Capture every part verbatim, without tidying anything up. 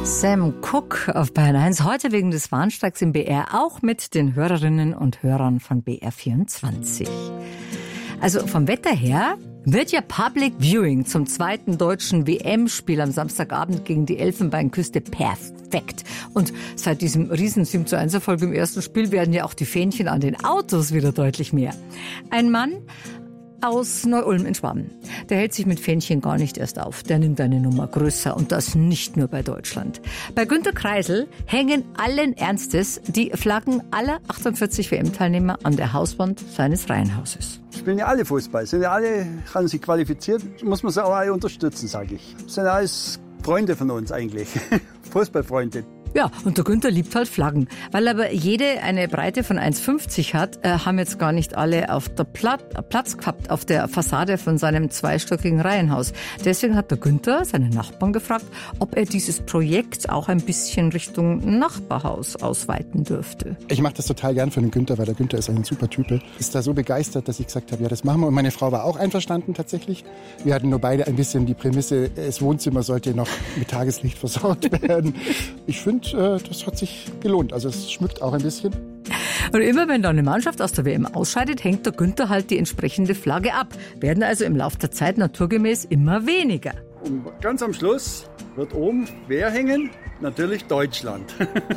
Sam Cooke auf Bayern eins, heute wegen des Warnstreiks im B R, auch mit den Hörerinnen und Hörern von B R vierundzwanzig. Also vom Wetter her wird ja Public Viewing zum zweiten deutschen W M-Spiel am Samstagabend gegen die Elfenbeinküste perfekt. Und seit diesem riesen sieben zu eins Erfolg im ersten Spiel werden ja auch die Fähnchen an den Autos wieder deutlich mehr. Ein Mann aus Neu-Ulm in Schwaben, der hält sich mit Fähnchen gar nicht erst auf. Der nimmt eine Nummer größer und das nicht nur bei Deutschland. Bei Günter Kreisel hängen allen Ernstes die Flaggen aller achtundvierzig W M-Teilnehmer an der Hauswand seines Reihenhauses. Spielen ja alle Fußball, sind ja alle, haben sich qualifiziert, muss man sie auch alle unterstützen, sage ich. Sind alles Freunde von uns eigentlich, Fußballfreunde. Ja, und der Günther liebt halt Flaggen. Weil aber jede eine Breite von eins fünfzig hat, äh, haben jetzt gar nicht alle auf der Plat- Platz gehabt auf der Fassade von seinem zweistöckigen Reihenhaus. Deswegen hat der Günther seinen Nachbarn gefragt, ob er dieses Projekt auch ein bisschen Richtung Nachbarhaus ausweiten dürfte. Ich mache das total gern für den Günther, weil der Günther ist ein super Typ. Ist da so begeistert, dass ich gesagt habe, ja, das machen wir. Und meine Frau war auch einverstanden tatsächlich. Wir hatten nur beide ein bisschen die Prämisse, das Wohnzimmer sollte noch mit Tageslicht versorgt werden. Ich finde, das hat sich gelohnt. Also es schmückt auch ein bisschen. Und immer wenn da eine Mannschaft aus der W M ausscheidet, hängt der Günther halt die entsprechende Flagge ab. Werden also im Laufe der Zeit naturgemäß immer weniger. Und ganz am Schluss wird oben wer hängen? Natürlich Deutschland.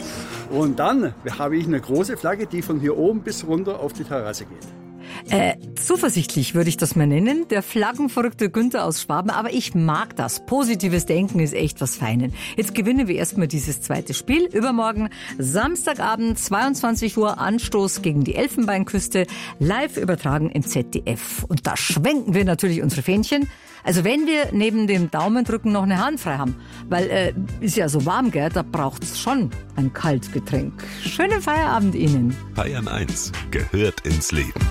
Und dann habe ich eine große Flagge, die von hier oben bis runter auf die Terrasse geht. Äh, zuversichtlich würde ich das mal nennen, der flaggenverrückte Günther aus Schwaben, aber ich mag das. Positives Denken ist echt was Feines. Jetzt gewinnen wir erstmal dieses zweite Spiel. Übermorgen, Samstagabend, zweiundzwanzig Uhr, Anstoß gegen die Elfenbeinküste, live übertragen im Z D F. Und da schwenken wir natürlich unsere Fähnchen. Also wenn wir neben dem Daumendrücken noch eine Hand frei haben, weil äh, ist ja so warm, gell, da braucht's schon ein Kaltgetränk. Schönen Feierabend Ihnen. Bayern eins gehört ins Leben.